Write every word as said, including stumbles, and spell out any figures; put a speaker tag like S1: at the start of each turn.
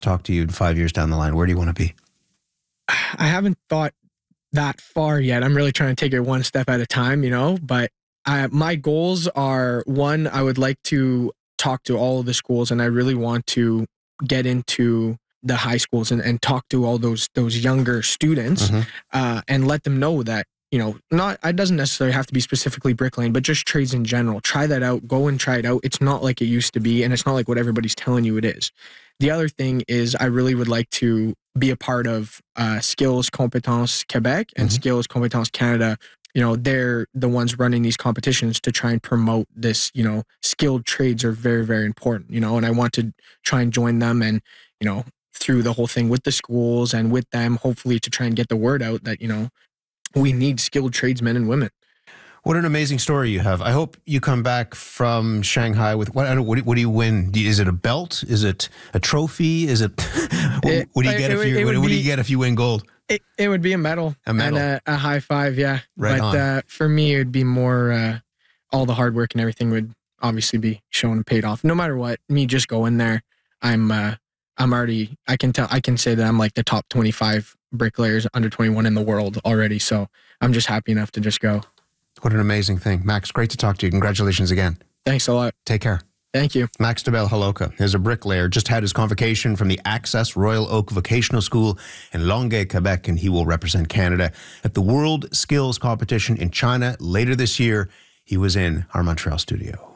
S1: talk to you in five years down the line, where do you want to be?
S2: I haven't thought that far yet. I'm really trying to take it one step at a time, you know, but I, my goals are, one, I would like to talk to all of the schools, and I really want to get into the high schools and, and talk to all those those younger students mm-hmm. uh, and let them know that, you know, not it doesn't necessarily have to be specifically bricklaying, but just trades in general. Try that out. Go and try it out. It's not like it used to be, and it's not like what everybody's telling you it is. The other thing is I really would like to be a part of uh, Skills Compétences Quebec and mm-hmm. Skills Compétences Canada. You know, they're the ones running these competitions to try and promote this, you know, skilled trades are very, very important, you know, and I want to try and join them and, you know, through the whole thing with the schools and with them, hopefully to try and get the word out that, you know, we need skilled tradesmen and women.
S1: What an amazing story you have. I hope you come back from Shanghai with, what, I don't, what, do, what do you win? Do you, is it a belt? Is it a trophy? Is it, what,
S2: it
S1: what do you get it, if you, what, what do you get if you win gold?
S2: It, it would be a medal,
S1: a medal.
S2: and a, a high five, yeah.
S1: Right
S2: but uh, for me, it would be more uh, all the hard work and everything would obviously be shown and paid off. No matter what, me just going there, I'm uh, I'm already. I can tell. I can say that I'm like the top twenty-five bricklayers under twenty-one in the world already. So I'm just happy enough to just go.
S1: What an amazing thing, Max. Great to talk to you. Congratulations again.
S2: Thanks a lot.
S1: Take care.
S2: Thank you.
S1: Max Debelle-Holoka is a bricklayer, just had his convocation from the Access Royal Oak Vocational School in Longueuil, Quebec, and he will represent Canada at the World Skills Competition in China later this year. He was in our Montreal studio.